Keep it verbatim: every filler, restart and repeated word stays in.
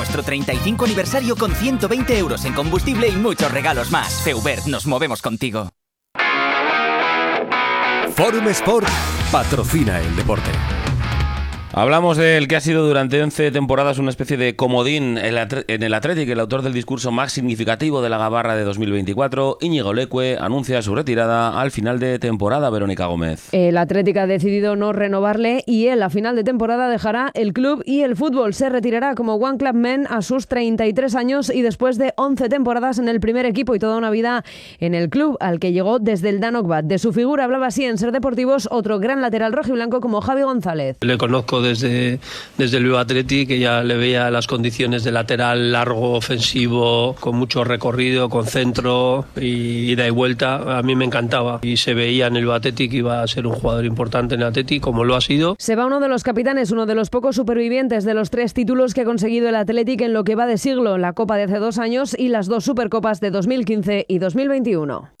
Nuestro treinta y cinco aniversario con ciento veinte euros en combustible y muchos regalos más. Feubert, nos movemos contigo. Forum Sport patrocina el deporte. Hablamos del que ha sido durante once temporadas una especie de comodín en el Athletic. El autor del discurso más significativo de la Gabarra de dos mil veinticuatro, Íñigo Leque, anuncia su retirada al final de temporada. Verónica Gómez. El Athletic ha decidido no renovarle y él a final de temporada dejará el club y el fútbol. Se retirará como One Club Man a sus treinta y tres años y después de once temporadas en el primer equipo y toda una vida en el club al que llegó desde el Danokbat. De su figura hablaba así en Ser Deportivos otro gran lateral rojiblanco como Javi González. Le conozco desde, desde el Bilbao Athletic, que ya le veía las condiciones de lateral largo, ofensivo, con mucho recorrido, con centro y ida y vuelta. A mí me encantaba y se veía en el Bilbao Athletic que iba a ser un jugador importante en el Athletic, como lo ha sido. Se va uno de los capitanes, uno de los pocos supervivientes de los tres títulos que ha conseguido el Athletic en lo que va de siglo, la Copa de hace dos años y las dos Supercopas de dos mil quince y dos mil veintiuno.